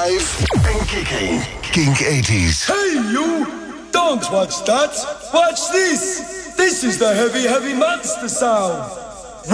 live and kicking. Kink 80s. Hey you! Don't watch that! Watch this! This is the heavy, heavy monster sound!